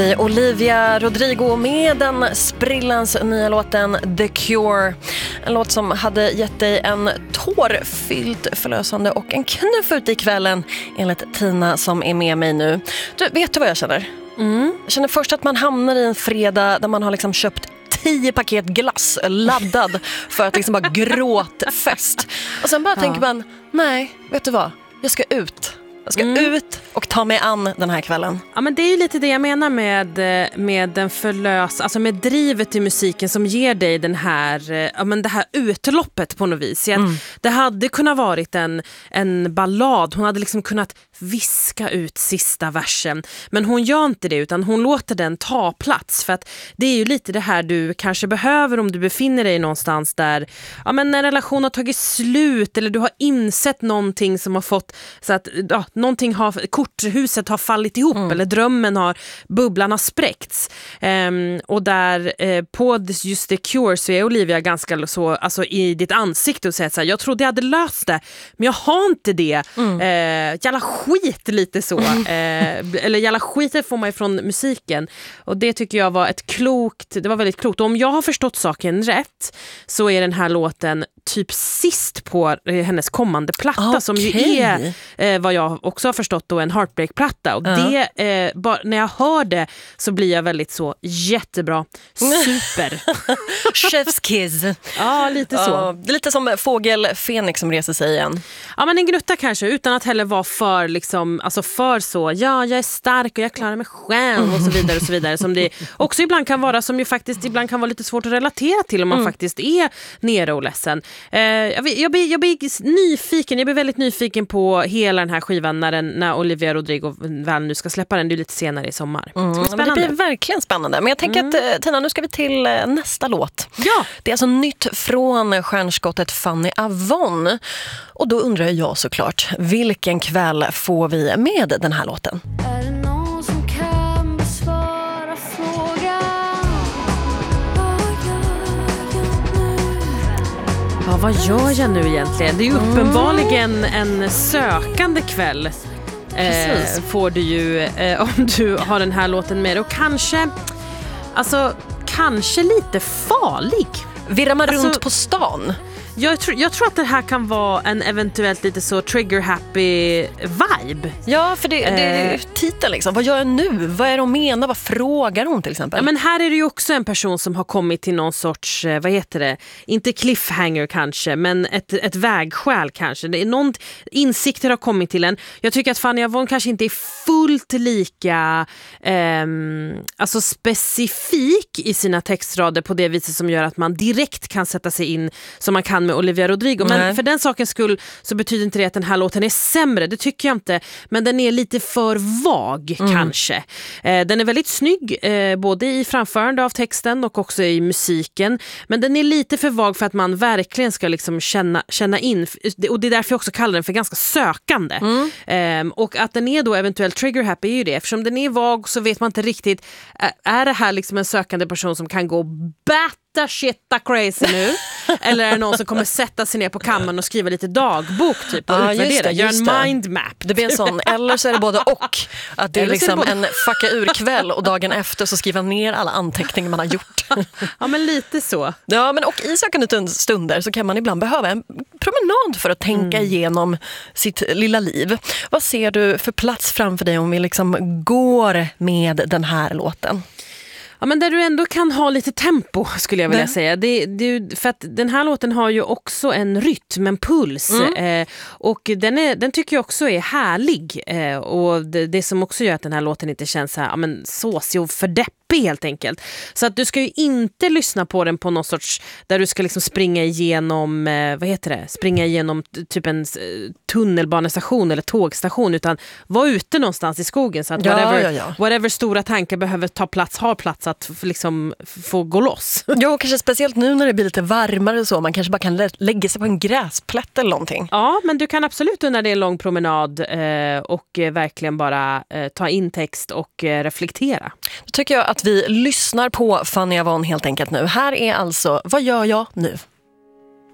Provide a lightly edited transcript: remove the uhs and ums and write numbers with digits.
Olivia Rodrigo med den sprillans nya låten The Cure. En låt som hade gett dig en tårfyllt förlösande och en knuff ut i kvällen, enligt Tina som är med mig nu. Du, vet du vad jag känner? Jag känner först att man hamnar i en fredag där man har liksom köpt 10 paket glass laddad för att liksom bara gråtfest. Och sen bara tänker man, nej, vet du vad? Jag ska ut. Jag ska ut och ta mig an den här kvällen. Ja, men det är ju lite det jag menar med den alltså med drivet i musiken som ger dig den här, det här utloppet på något vis. Det hade kunnat varit en ballad. Hon hade liksom kunnat viska ut sista versen. Men hon gör inte det, utan hon låter den ta plats. För att det är ju lite det här du kanske behöver om du befinner dig någonstans där en relation har tagit slut, eller du har insett någonting som har fått så att någonting korthuset har fallit ihop, eller bubblan har spräckts. Och där på just The Cure så är Olivia ganska så, alltså i ditt ansikte och säger så här, jag trodde jag hade löst det, men jag har inte det. Jävla skit lite så. Eller jävla skit får man ifrån musiken. Och det tycker jag var väldigt klokt. Och om jag har förstått saken rätt så är den här låten typ sist på hennes kommande platta, som ju är vad jag också har förstått då, en heartbreak-platta. Och det, när jag hör det så blir jag väldigt så jättebra, super. Chef's kiss. Ja, lite så. Det är lite som fågel Fenix som reser sig igen. Ja, men en gnutta kanske, utan att heller vara för liksom, alltså för så, jag är stark och jag klarar mig själv och så vidare, som det också ibland kan vara, som ju faktiskt ibland kan vara lite svårt att relatera till om man faktiskt är nere och ledsen. Jag blir nyfiken, jag blir väldigt nyfiken på hela den här skivan när Olivia Rodrigo väl nu ska släppa den. Det är lite senare i sommar. Det blir verkligen spännande. Men jag tänker att Tina, nu ska vi till nästa låt. Ja. Det är alltså nytt från stjärnskottet Fanny Avon. Och då undrar jag såklart, vilken kväll får vi med den här låten? Är det någon som kan besvara frågan? Vad gör jag nu egentligen? Det är ju uppenbarligen en sökande kväll. Får du ju om du har den här låten med. Och kanske lite farlig. Virrar man runt på stan? Jag tror att det här kan vara en eventuellt lite så trigger-happy vibe. Ja, för det är titeln liksom. Vad gör jag nu? Vad är det hon menar? Vad frågar hon till exempel? Ja, men här är det ju också en person som har kommit till någon sorts, vad heter det? Inte cliffhanger kanske, men ett vägskäl kanske. Det är någon insikter har kommit till en. Jag tycker att Fanny Avon kanske inte är fullt lika alltså specifik i sina textrader på det viset som gör att man direkt kan sätta sig in som man kan med Olivia Rodrigo. Men för den sakens skull så betyder inte det att den här låten är sämre. Det tycker jag inte. Men den är lite för vag kanske. Den är väldigt snygg både i framförande av texten och också i musiken. Men den är lite för vag för att man verkligen ska liksom känna in. Och det är därför jag också kallar den för ganska sökande. Och att den är då eventuellt trigger happy är ju det. Eftersom den är vag så vet man inte riktigt, är det här liksom en sökande person som kan gå shitta crazy nu? Eller är det någon som kommer sätta sig ner på kammaren och skriva lite dagbok typ och utvärdera? Gör en mindmap. Det blir en sån, eller så är det både och. Att det är liksom en fucka ur kväll och dagen efter så skriva ner alla anteckningar man har gjort. Ja, men lite så. Ja, men och i sökande stunder så kan man ibland behöva en promenad för att tänka igenom sitt lilla liv. Vad ser du för plats framför dig om vi liksom går med den här låten? Ja, men där du ändå kan ha lite tempo skulle jag vilja säga. För att den här låten har ju också en rytm, en puls. Och den tycker jag också är härlig. Och det som också gör att den här låten inte känns så här, såsig och för deppig helt enkelt. Så att du ska ju inte lyssna på den på någon sorts, där du ska liksom springa igenom, springa igenom typ en tunnelbanestation eller tågstation, utan var ute någonstans i skogen så att whatever stora tankar behöver ta plats, har plats att liksom få gå loss. Ja, kanske speciellt nu när det blir lite varmare så. Man kanske bara kan lägga sig på en gräsplätt eller någonting. Ja, men du kan absolut när det är en lång promenad och verkligen bara ta in text och reflektera. Då tycker jag att vi lyssnar på Fanny Avon helt enkelt nu. Här är alltså Vad gör jag nu?